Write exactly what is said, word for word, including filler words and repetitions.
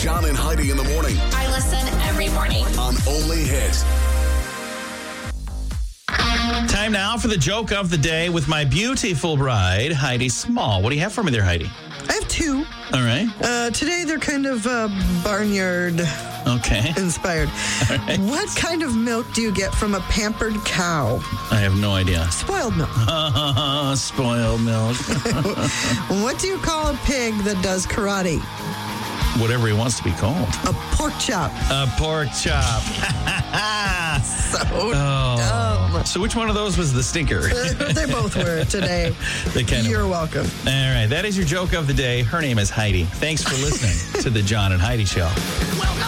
John and Heidi in the morning I listen every morning. on Only Hit. Time now for the joke of the day with my beautiful bride, Heidi Small. What do you have for me there, Heidi? I have two. All right. Uh, today they're kind of uh, barnyard Okay. inspired. right. What kind of milk do you get from a pampered cow? I have no idea. Spoiled milk. Spoiled milk. What do you call a pig that does karate? Whatever he wants to be called. A pork chop. A pork chop. So Oh. dumb. So which one of those was the stinker? They both were today. They kind of. You're welcome. All right. That is your joke of the day. Her name is Heidi. Thanks for listening to the John and Heidi Show.